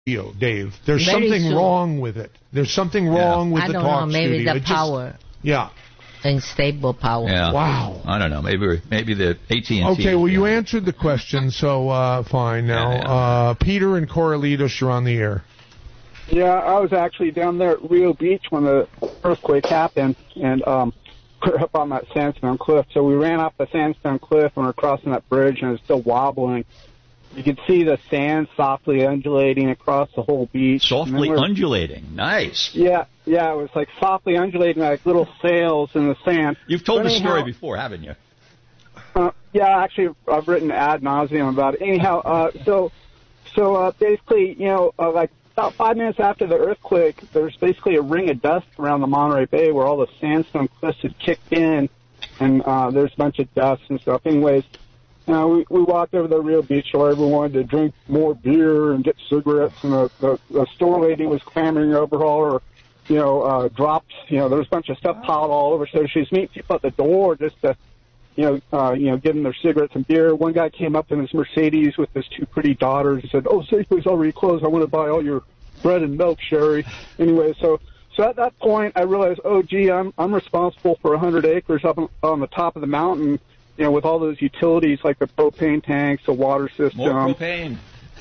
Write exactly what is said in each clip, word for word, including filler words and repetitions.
studio, Dave. There's Very something soon. wrong with it. There's something wrong yeah. with I the don't talk know, maybe studio. the It power. Just, yeah. Unstable power. Yeah. Wow. I don't know. Maybe maybe the A T and T. Okay, well, you answered the question, so uh, fine. Now, Yeah, yeah. Uh, Peter and Corralitos, you're on the air. Yeah, I was actually down there at Rio Beach when the earthquake happened, and um, we're up on that sandstone cliff. So we ran off the sandstone cliff and we're crossing that bridge, and it was still wobbling. You could see the sand softly undulating across the whole beach. Softly undulating. Nice. Yeah, yeah, it was like softly undulating like little sails in the sand. You've told But the anyhow, story before, haven't you? Uh, yeah, actually, I've written ad nauseum about it. Anyhow, uh, so so uh, basically, you know, uh, like about five minutes after the earthquake, there's basically a ring of dust around the Monterey Bay where all the sandstone cliffs had kicked in, and uh, there's a bunch of dust and stuff. Anyways, uh, we, we walked over to the Rio Beach shore. Everyone wanted to drink more beer and get cigarettes, and the, the, the store lady was clamoring over all her, you know, uh, drops. You know, there was a bunch of stuff piled all over, so she was meeting people at the door just to, you know, uh, you know, give them their cigarettes and beer. One guy came up in his Mercedes with his two pretty daughters and said, "Oh, Safeway's already closed. I want to buy all your bread and milk, Sherry." Anyway, so so at that point, I realized, oh, gee, I'm I'm responsible for one hundred acres up on, on the top of the mountain, you know, with all those utilities like the propane tanks, the water system. More propane.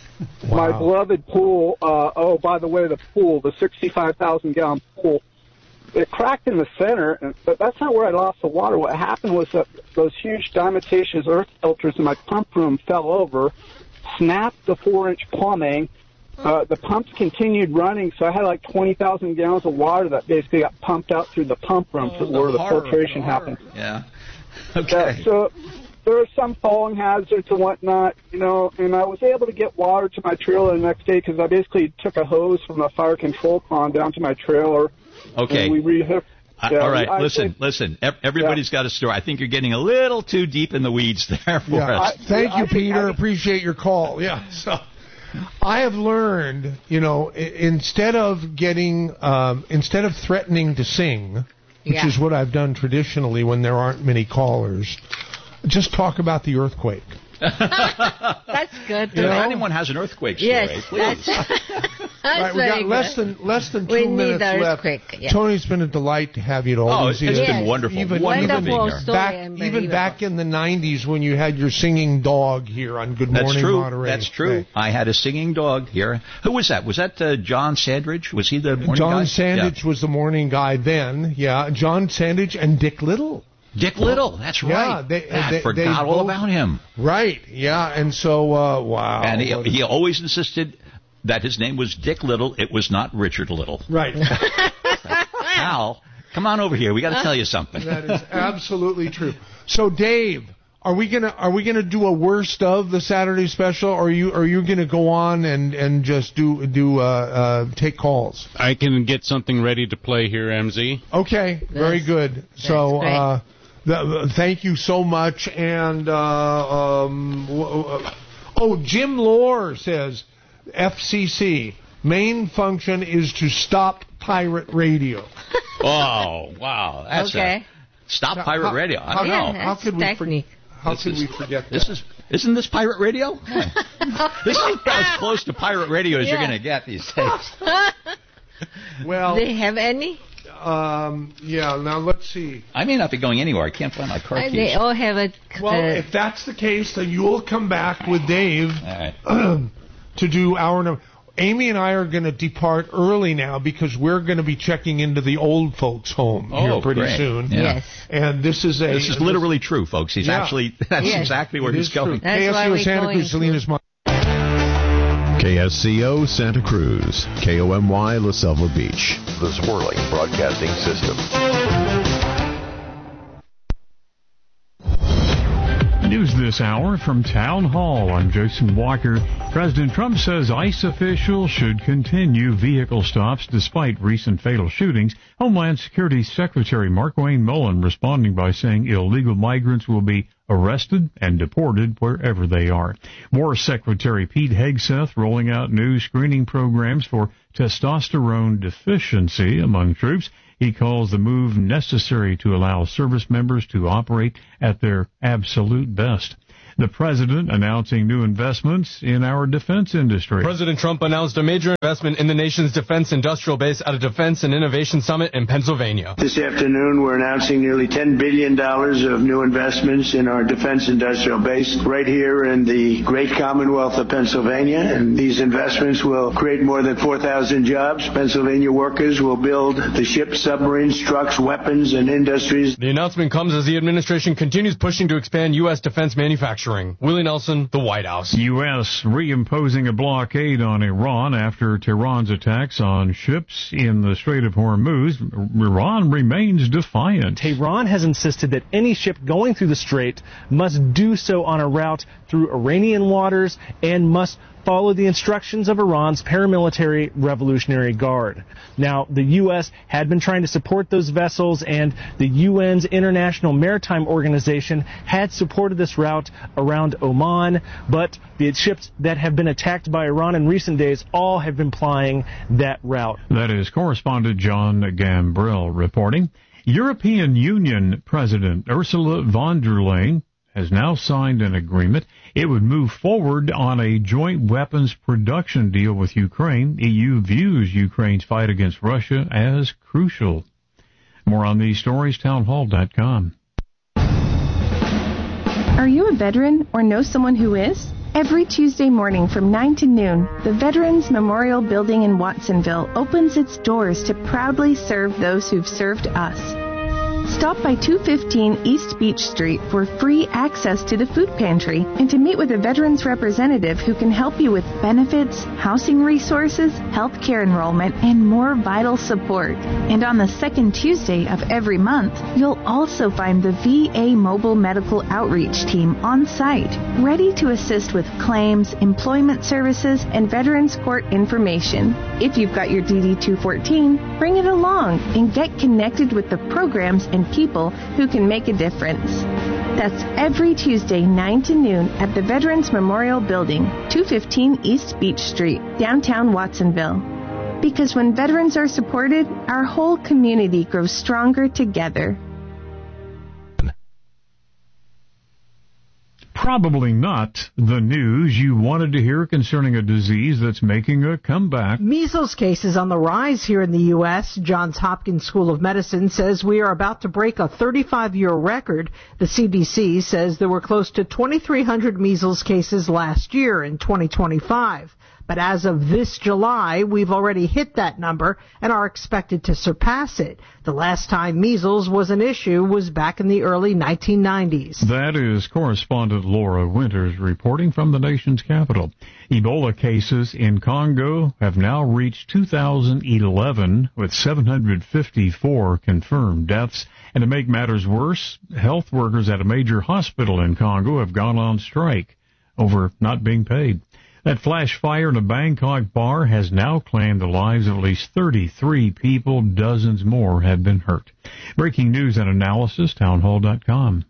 My Wow. beloved pool. Uh, oh, by the way, the pool, the sixty-five thousand gallon pool, it cracked in the center, and, but that's not where I lost the water. What happened was that those huge diatomaceous earth filters in my pump room fell over, snapped the four-inch plumbing. Uh, the pumps continued running, so I had like twenty thousand gallons of water that basically got pumped out through the pump room to where the horror, filtration the horror. happened. Yeah. Yeah, Okay. so there are some falling hazards and whatnot, you know, and I was able to get water to my trailer the next day because I basically took a hose from the fire control pond down to my trailer. Okay. And we re- I- yeah, all right, I listen, think- listen. Ev- Everybody's got a story. I think you're getting a little too deep in the weeds there for Yeah. us. I, thank you, I- Peter. I- Appreciate your call. Yeah. So I have learned, you know, I- instead of getting, um, instead of threatening to sing, which Yeah. is what I've done traditionally when there aren't many callers, just talk about the earthquake. That's good. If too. anyone has an earthquake story, Yes, please. that's, that's Right, we very got less good. than less than two We need minutes the left. earthquake, yeah. Tony, it's been a delight to have you at all Oh, these it's years. been Yes. wonderful. Even- wonderful being Wonderful here. story. Back, Unbelievable. even back in the nineties when you had your singing dog here on Good That's Morning true. Monterey. That's true. I had a singing dog here. Who was that? Was that uh, John Sandridge? Was he the morning John guy? Sandage was the morning guy then. Yeah, John Sandage and Dick Little. Yeah. Dick Little. That's Yeah, right. they- I they- forgot they all both- about him. Right. Yeah, and so uh, wow. And he, What a- he always insisted that his name was Dick Little. It was not Richard Little. right. Al, come on over here. We got to tell you something. That is absolutely true. So, Dave, are we gonna are we gonna do a worst of the Saturday special, or are you are you gonna go on and, and just do do uh, uh, take calls? I can get something ready to play here, M Z. Okay, very That's- good. So, great. uh, th- thank you so much. And uh, um, w- w- oh, Jim Lore says F C C main function is to stop pirate radio. Oh, wow. That's Okay. a, stop pirate How- radio. I how- don't Yeah, know. how that's could we for- technique. How This could is- we forget that? This is isn't this pirate radio? This is about as close to pirate radio as you're Yeah. going to get these days. well, They have any? um, yeah. Now let's see. I may not be going anywhere. I can't find my car Uh, keys. They all have a. Well, uh, if that's the case, then you'll come back with Dave All right. to do our number. Amy and I are going to depart early now because we're going to be checking into the old folks' home Oh, here pretty great. soon. Yeah. Yes. And this is a This is literally true, folks. He's Yeah. actually, that's Yes. exactly where it he's is true. going. That's K S why C O we're Santa going Cruz, to- Salinas, Mon- K S C O Santa Cruz, K O M Y La Selva Beach. The Swirling Broadcasting System. News this hour from Town Hall. I'm Jason Walker. President Trump says ICE officials should continue vehicle stops despite recent fatal shootings. Homeland Security Secretary Markwayne Mullin responding by saying illegal migrants will be arrested and deported wherever they are. War Secretary Pete Hegseth rolling out new screening programs for testosterone deficiency among troops. He calls the move necessary to allow service members to operate at their absolute best. The president announcing new investments in our defense industry. President Trump announced a major investment in the nation's defense industrial base at a Defense and Innovation Summit in Pennsylvania. This afternoon, we're announcing nearly ten billion dollars of new investments in our defense industrial base right here in the great Commonwealth of Pennsylvania. And these investments will create more than four thousand jobs. Pennsylvania workers will build the ships, submarines, trucks, weapons, and industries. The announcement comes as the administration continues pushing to expand U S defense manufacturing. Willie Nelson, the White House. U S reimposing a blockade on Iran after Tehran's attacks on ships in the Strait of Hormuz. Iran remains defiant. Tehran has insisted that any ship going through the strait must do so on a route through Iranian waters and must follow the instructions of Iran's paramilitary Revolutionary Guard. Now, the U S had been trying to support those vessels, and the U N's International Maritime Organization had supported this route around Oman, but the ships that have been attacked by Iran in recent days all have been plying that route. That is correspondent John Gambrill reporting. European Union President Ursula von der Leyen has now signed an agreement. It would move forward on a joint weapons production deal with Ukraine. E U views Ukraine's fight against Russia as crucial. More on these stories, townhall dot com. Are you a veteran or know someone who is? Every Tuesday morning from nine to noon, the Veterans Memorial Building in Watsonville opens its doors to proudly serve those who've served us. Stop by two fifteen East Beach Street for free access to the food pantry and to meet with a veterans representative who can help you with benefits, housing resources, health care enrollment, and more vital support. And on the second Tuesday of every month, you'll also find the V A Mobile Medical Outreach Team on site, ready to assist with claims, employment services, and Veterans Court information. If you've got your D D two fourteen, bring it along and get connected with the programs and people who can make a difference. That's every Tuesday, nine to noon at the Veterans Memorial Building, two fifteen East Beach Street, downtown Watsonville. Because when veterans are supported, our whole community grows stronger together. Probably not the news you wanted to hear concerning a disease that's making a comeback. Measles cases on the rise here in the U S Johns Hopkins School of Medicine says we are about to break a thirty-five-year record. The C D C says there were close to twenty-three hundred measles cases last year in twenty twenty-five. But as of this July, we've already hit that number and are expected to surpass it. The last time measles was an issue was back in the early nineteen nineties. That is correspondent Laura Winters reporting from the nation's capital. Ebola cases in Congo have now reached two thousand eleven, with seven hundred fifty-four confirmed deaths. And to make matters worse, health workers at a major hospital in Congo have gone on strike over not being paid. That flash fire in a Bangkok bar has now claimed the lives of at least thirty-three people. Dozens more have been hurt. Breaking news and analysis, townhall dot com.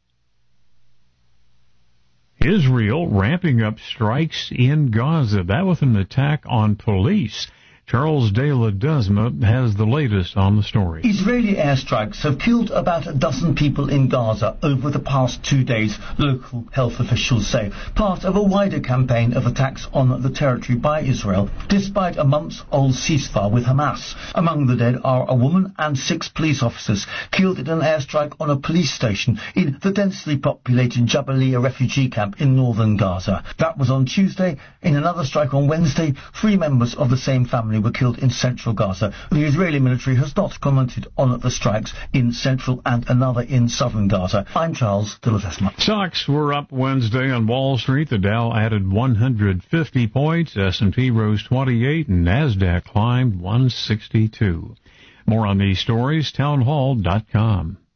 Israel ramping up strikes in Gaza. That with an attack on police. Charles De La Desma has the latest on the story. Israeli airstrikes have killed about a dozen people in Gaza over the past two days, local health officials say, part of a wider campaign of attacks on the territory by Israel, despite a months-old ceasefire with Hamas. Among the dead are a woman and six police officers killed in an airstrike on a police station in the densely populated Jabalia refugee camp in northern Gaza. That was on Tuesday. In another strike on Wednesday, three members of the same family were killed in central Gaza. The Israeli military has not commented on the strikes in central and another in southern Gaza. I'm Charles De La Desma. Stocks were up Wednesday on Wall Street. The Dow added one hundred fifty points, S and P rose twenty-eight, and NASDAQ climbed one sixty-two. More on these stories, townhall dot com.